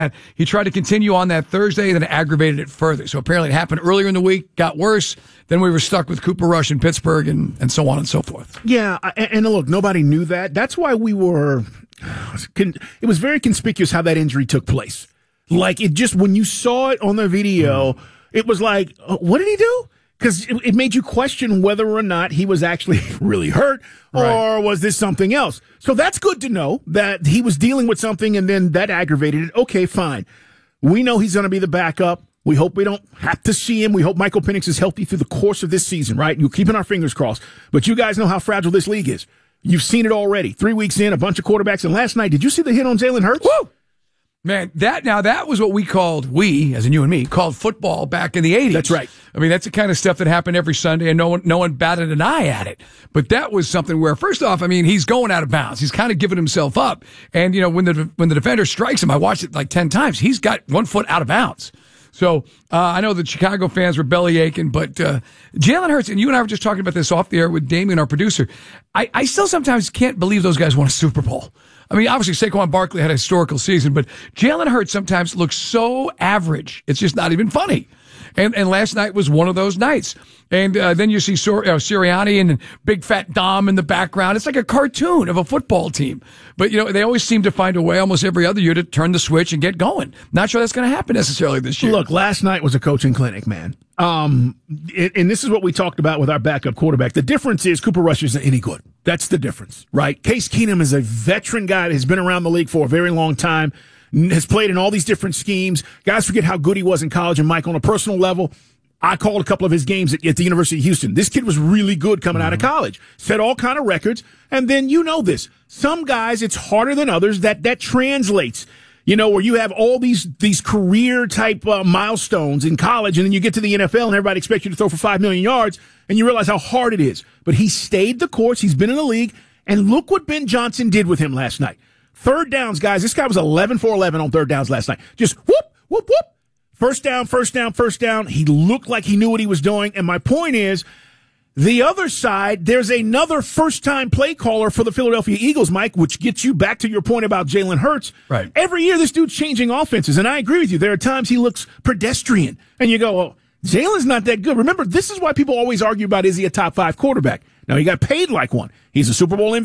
He tried to continue on that Thursday, then aggravated it further. So apparently it happened earlier in the week, got worse. Then we were stuck with Cooper Rush in Pittsburgh and so on and so forth. Yeah, and look, nobody knew that. That's why we were – it was very conspicuous how that injury took place. Like, it just – when you saw it on the video, it was like, what did he do? Because it made you question whether or not he was actually really hurt or was this something else. So that's good to know that he was dealing with something and then that aggravated it. Okay, fine. We know he's going to be the backup. We hope we don't have to see him. We hope Michael Penix is healthy through the course of this season, right? You're keeping our fingers crossed. But you guys know how fragile this league is. You've seen it already. 3 weeks in, a bunch of quarterbacks. And last night, did you see the hit on Jalen Hurts? Woo! Man, that was what we, as in you and me, called football back in the 80s. That's right. I mean, that's the kind of stuff that happened every Sunday, and no one batted an eye at it. But that was something where, first off, I mean, he's going out of bounds. He's kind of giving himself up. And, you know, when the defender strikes him, I watched it like 10 times, he's got 1 foot out of bounds. So I know the Chicago fans were belly aching, but Jalen Hurts, and you and I were just talking about this off the air with Damien, our producer, I still sometimes can't believe those guys won a Super Bowl. I mean, obviously Saquon Barkley had a historical season, but Jalen Hurts sometimes looks so average. It's just not even funny. And last night was one of those nights. And then you see Sirianni and Big Fat Dom in the background. It's like a cartoon of a football team. But, you know, they always seem to find a way almost every other year to turn the switch and get going. Not sure that's going to happen necessarily this year. Look, last night was a coaching clinic, man. And this is what we talked about with our backup quarterback. The difference is Cooper Rush isn't any good. That's the difference, right? Case Keenum is a veteran guy that has been around the league for a very long time, has played in all these different schemes. Guys forget how good he was in college. And Mike, on a personal level, I called a couple of his games at the University of Houston. This kid was really good coming out of college. Set all kind of records. And then you know this. Some guys, it's harder than others. That translates. You know, where you have all these career type milestones in college, and then you get to the NFL and everybody expects you to throw for 5 million yards, and you realize how hard it is. But he stayed the course. He's been in the league. And look what Ben Johnson did with him last night. Third downs, guys. This guy was 11 for 11 on third downs last night. Just whoop, whoop, whoop. First down, first down, first down. He looked like he knew what he was doing. And my point is, the other side, there's another first-time play caller for the Philadelphia Eagles, Mike, which gets you back to your point about Jalen Hurts. Right. Every year, this dude's changing offenses, and I agree with you. There are times he looks pedestrian, and you go, oh, Jalen's not that good. Remember, this is why people always argue about, is he a top 5 quarterback? Now, he got paid like one. He's a Super Bowl MVP.